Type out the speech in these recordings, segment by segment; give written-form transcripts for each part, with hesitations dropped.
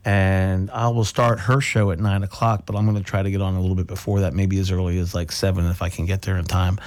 and I will start her show at 9 o'clock. But I'm going to try to get on a little bit before that, maybe as early as like 7 if I can get there in time.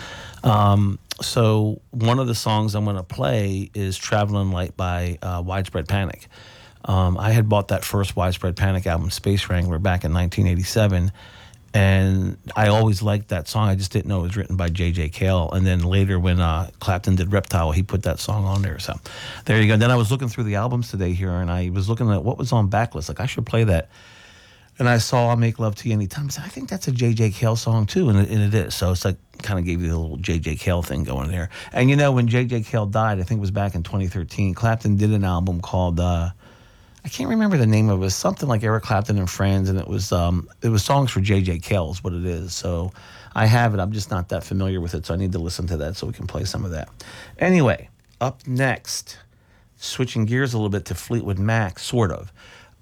So one of the songs I'm going to play is "Traveling Light" by Widespread Panic. I had bought that first Widespread Panic album, Space Wrangler, back in 1987. And I always liked that song. I just didn't know it was written by J.J. Cale. And then later when Clapton did Reptile, he put that song on there. So there you go. And then I was looking through the albums today here, and I was looking at what was on Backlist. Like, I should play that. And I saw "I'll Make Love to You Anytime." I said, I think that's a J.J. Cale song too, and it is. So it's like kind of gave you the little J.J. Cale thing going there. And you know, when J.J. Cale died, I think it was back in 2013, Clapton did an album called... I can't remember the name of it. It was something like Eric Clapton and Friends, and it was songs for J.J. Cale is what it is. So I have it. I'm just not that familiar with it, so I need to listen to that so we can play some of that. Anyway, up next, switching gears a little bit to Fleetwood Mac, sort of.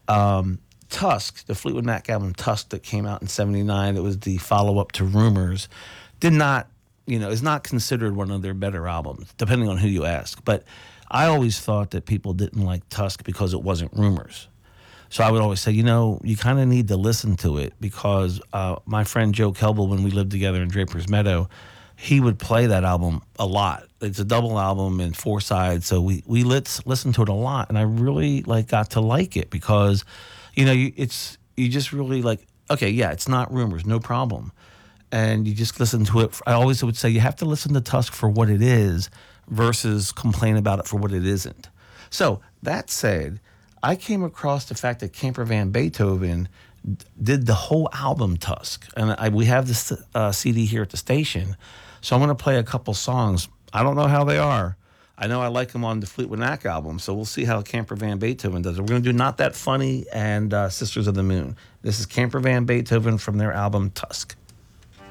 Tusk, the Fleetwood Mac album Tusk that came out in 79. It was the follow-up to Rumors. Did not, is not considered one of their better albums, depending on who you ask. But I always thought that people didn't like Tusk because it wasn't Rumors. So I would always say, you kind of need to listen to it because my friend Joe Kelble, when we lived together in Draper's Meadow, he would play that album a lot. It's a double album and 4 sides, so we listened to it a lot, and I really got to like it because, you just really okay, yeah, it's not Rumors, no problem, and you just listen to it. I always would say you have to listen to Tusk for what it is versus complain about it for what it isn't. So that said, I came across the fact that Camper Van Beethoven did the whole album Tusk, and we have this CD here at the station, so I'm going to play a couple songs. I don't know how they are. I know I like them on the Fleetwood Mac album, so we'll see how Camper Van Beethoven does it. We're going to do Not That Funny and Sisters of the Moon. This is Camper Van Beethoven from their album Tusk.